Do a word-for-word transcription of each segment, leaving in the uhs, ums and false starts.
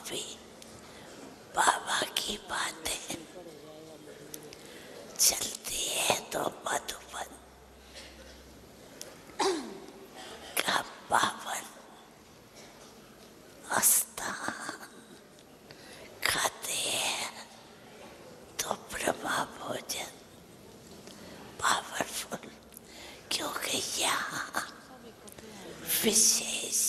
भी बाबा की बातें चलती है तो मधुबन का पावन स्थान, खाते हैं तो ब्रह्मा भोजन पावरफुल, क्योंकि यहाँ विशेष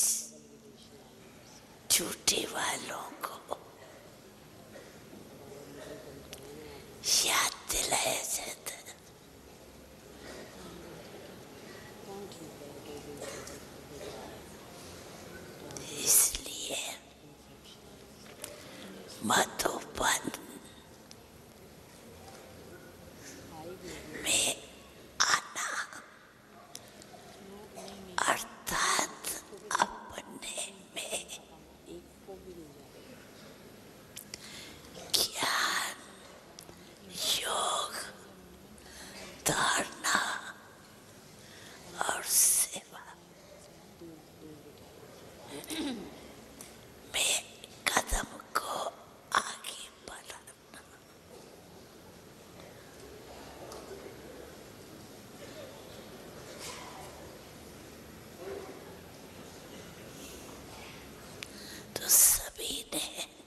झूठे वालों को याद दिलाया जाता है। इसलिए मधुबन में आना अर्थात अपने में ज्ञान, योग, धारणा और सेवा में कदम को आगे बढ़ाना। तो सभी ने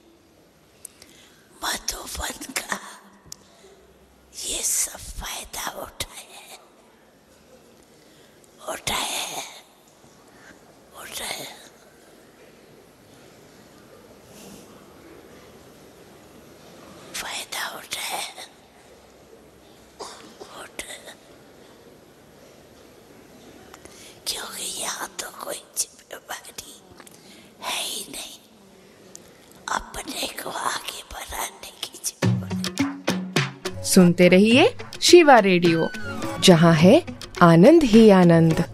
मधुबन का ये सब फायदा उठाया है, उठाया है, उठाया है। फायदा उठाया है, उठाया, क्योंकि यहाँ तो कोई जिम्मेवारी है ही नहीं, अपने को आगे बढ़ाने की जिम्मेवारी। सुनते रहिए शिवा रेडियो, जहाँ है आनंद ही आनंद।